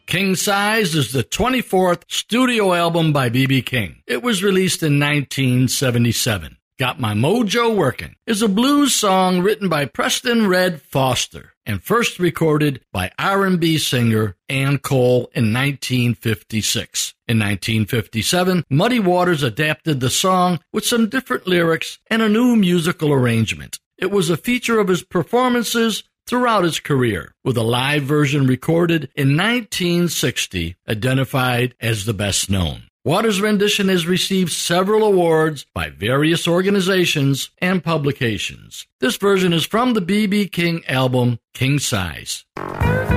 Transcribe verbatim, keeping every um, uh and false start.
King Size is the twenty-fourth studio album by B B King. It was released in nineteen seventy-seven. Got My Mojo Workin' is a blues song written by Preston Red Foster and first recorded by R and B singer Ann Cole in nineteen fifty-six. In nineteen fifty-seven, Muddy Waters adapted the song with some different lyrics and a new musical arrangement. It was a feature of his performances throughout his career, with a live version recorded in nineteen sixty, identified as the best known. Waters' rendition has received several awards by various organizations and publications. This version is from the B B King album, King Size.